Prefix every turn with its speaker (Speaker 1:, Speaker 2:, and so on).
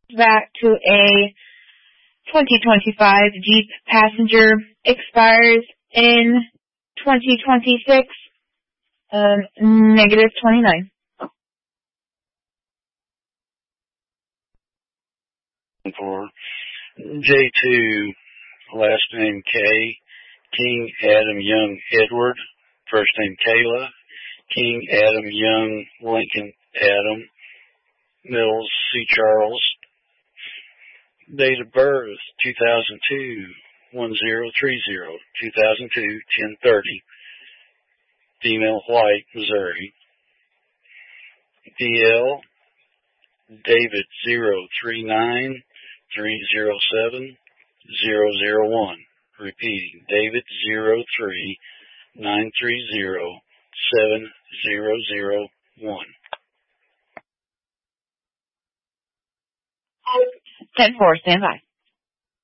Speaker 1: back to a 2025 Jeep Passenger, expires in 2026, negative 29.
Speaker 2: For J2, last name K, King Adam Young Edward, first name Kayla, King Adam Young Lincoln Adam, Mills C. Charles, date of birth 2002, 1030, 2002, 1030, female, white, Missouri. DL David 039 307 001. Repeating, David 03 930 7001.
Speaker 1: 10-4, stand by.